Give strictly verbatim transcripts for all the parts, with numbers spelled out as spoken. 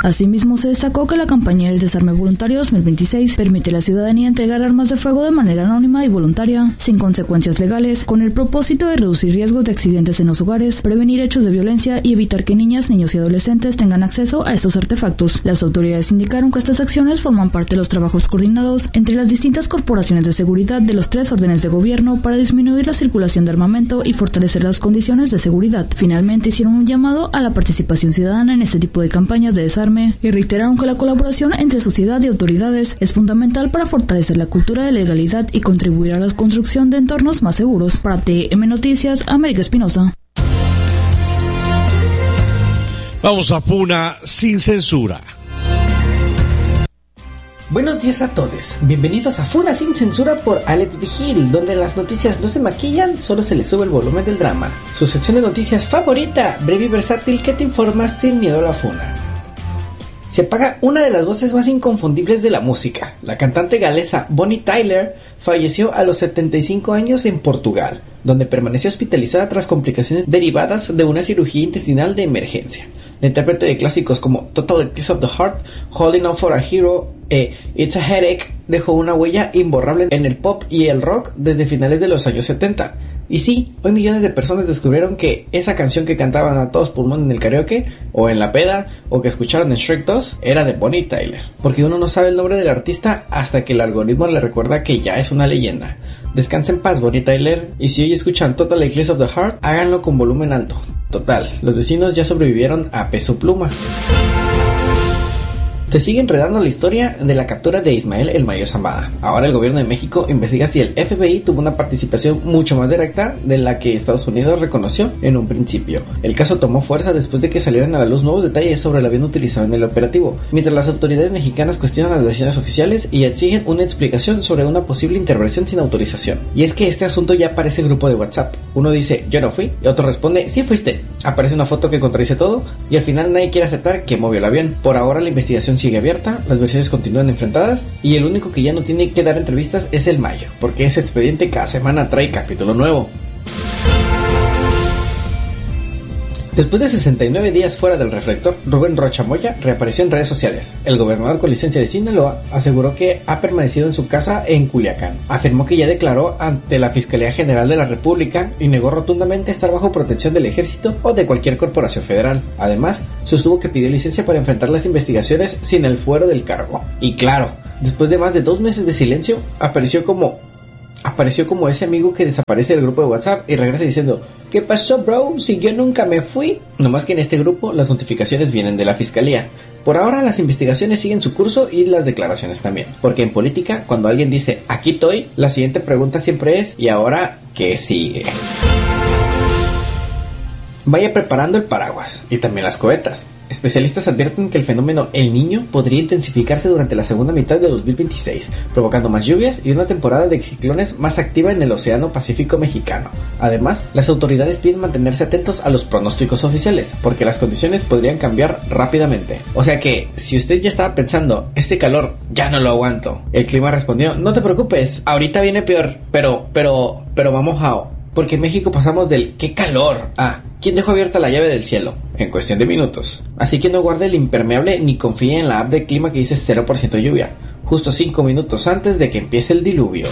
Asimismo, se destacó que la campaña del Desarme Voluntario dos mil veintiséis permite a la ciudadanía entregar armas de fuego de manera anónima y voluntaria, sin consecuencias legales, con el propósito de reducir riesgos de accidentes en los hogares, prevenir hechos de violencia y evitar que niñas, niños y adolescentes tengan acceso a estos artefactos. Las autoridades indicaron que estas acciones forman parte de los trabajos coordinados entre las distintas corporaciones de seguridad de los tres órdenes de gobierno para disminuir la circulación de armamento y fortalecer las condiciones de seguridad. Finalmente, hicieron un llamado a la participación ciudadana en este tipo de campañas de desarme y reiteraron que la colaboración entre sociedad y autoridades es fundamental para fortalecer la cultura de legalidad y contribuir a la construcción de entornos más seguros. Para T M Noticias, América Espinosa. Vamos a Funa sin censura. Buenos días a todos, bienvenidos a Funa sin censura por Alex Vigil, donde las noticias no se maquillan, solo se les sube el volumen del drama. Su sección de noticias favorita, breve y versátil, que te informa sin miedo a la funa. Se apaga una de las voces más inconfundibles de la música. La cantante galesa Bonnie Tyler falleció a los setenta y cinco años en Portugal, donde permaneció hospitalizada tras complicaciones derivadas de una cirugía intestinal de emergencia. La intérprete de clásicos como Total Eclipse of the Heart, Holding On For A Hero e It's A Headache dejó una huella imborrable en el pop y el rock desde finales de los años setenta. Y sí, hoy millones de personas descubrieron que esa canción que cantaban a todos pulmón en el karaoke, o en la peda, o que escucharon en Shrek dos, era de Bonnie Tyler. Porque uno no sabe el nombre del artista hasta que el algoritmo le recuerda que ya es una leyenda. Descansa en paz, Bonnie Tyler, y si hoy escuchan Total Eclipse of the Heart, háganlo con volumen alto. Total, los vecinos ya sobrevivieron a Peso Pluma. Se sigue enredando la historia de la captura de Ismael El Mayo Zambada. Ahora el gobierno de México investiga si el F B I tuvo una participación mucho más directa de la que Estados Unidos reconoció en un principio. El caso tomó fuerza después de que salieran a la luz nuevos detalles sobre el avión utilizado en el operativo, mientras las autoridades mexicanas cuestionan las versiones oficiales y exigen una explicación sobre una posible intervención sin autorización. Y es que este asunto ya parece grupo de WhatsApp. Uno dice, yo no fui, y otro responde, sí fuiste. Aparece una foto que contradice todo, y al final nadie quiere aceptar que movió el avión. Por ahora la investigación sigue abierta, las versiones continúan enfrentadas y el único que ya no tiene que dar entrevistas es el Mayo, porque ese expediente cada semana trae capítulo nuevo. Después de sesenta y nueve días fuera del reflector, Rubén Rocha Moya reapareció en redes sociales. El gobernador con licencia de Sinaloa aseguró que ha permanecido en su casa en Culiacán. Afirmó que ya declaró ante la Fiscalía General de la República y negó rotundamente estar bajo protección del ejército o de cualquier corporación federal. Además, sostuvo que pidió licencia para enfrentar las investigaciones sin el fuero del cargo. Y claro, después de más de dos meses de silencio, apareció como... Apareció como ese amigo que desaparece del grupo de WhatsApp y regresa diciendo, ¿qué pasó, bro? Si yo nunca me fui. Nomás que en este grupo las notificaciones vienen de la fiscalía. Por ahora las investigaciones siguen su curso y las declaraciones también. Porque en política, cuando alguien dice, aquí estoy, la siguiente pregunta siempre es, ¿y ahora qué sigue? Vaya preparando el paraguas y también las cohetas. Especialistas advierten que el fenómeno El Niño podría intensificarse durante la segunda mitad de dos mil veintiséis, provocando más lluvias y una temporada de ciclones más activa en el Océano Pacífico mexicano. Además, las autoridades piden mantenerse atentos a los pronósticos oficiales, porque las condiciones podrían cambiar rápidamente. O sea que, si usted ya estaba pensando, este calor ya no lo aguanto, el clima respondió, no te preocupes, ahorita viene peor, pero, pero, pero va mojado. Porque en México pasamos del ¡qué calor! a ¿quién dejó abierta la llave del cielo? En cuestión de minutos. Así que no guarde el impermeable ni confíe en la app de clima que dice cero por ciento lluvia, justo cinco minutos antes de que empiece el diluvio.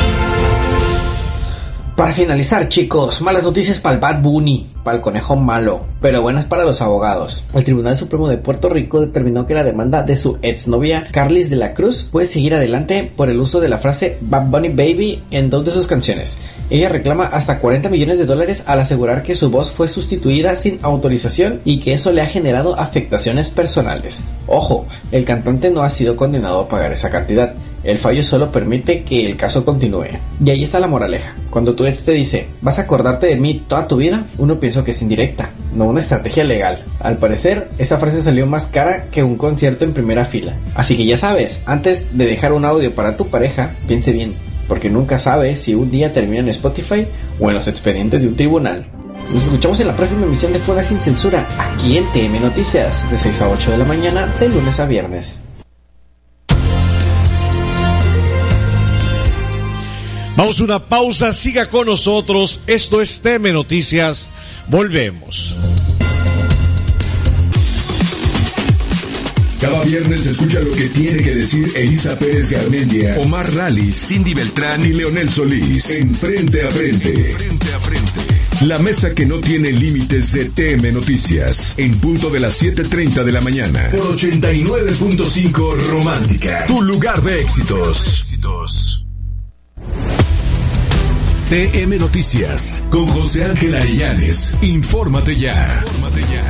Para finalizar, chicos, malas noticias para el Bad Bunny, para el conejo malo, pero buenas para los abogados. El Tribunal Supremo de Puerto Rico determinó que la demanda de su exnovia Carlis de la Cruz puede seguir adelante por el uso de la frase Bad Bunny Baby en dos de sus canciones. Ella reclama hasta cuarenta millones de dólares al asegurar que su voz fue sustituida sin autorización y que eso le ha generado afectaciones personales. Ojo, el cantante no ha sido condenado a pagar esa cantidad. El fallo solo permite que el caso continúe. Y ahí está la moraleja. Cuando tu ex te dice, ¿vas a acordarte de mí toda tu vida? Uno piensa que es indirecta, no una estrategia legal. Al parecer, esa frase salió más cara que un concierto en primera fila. Así que ya sabes, antes de dejar un audio para tu pareja, piense bien, porque nunca sabes si un día termina en Spotify o en los expedientes de un tribunal. Nos escuchamos en la próxima emisión de Funa Sin Censura, aquí en T M Noticias, de seis a ocho de la mañana, de lunes a viernes. Vamos a una pausa, siga con nosotros, esto es T M Noticias, volvemos. Cada viernes escucha lo que tiene que decir Elisa Pérez Garmendia, Omar Rally, Cindy Beltrán y Leonel Solís. En Frente a Frente. Frente a Frente. La mesa que no tiene límites de T M Noticias. En punto de las siete treinta de la mañana. Por ochenta y nueve punto cinco Romántica. Tu lugar de éxitos. éxitos. T M Noticias. Con José Ángel Arellanes. Infórmate ya. Infórmate ya.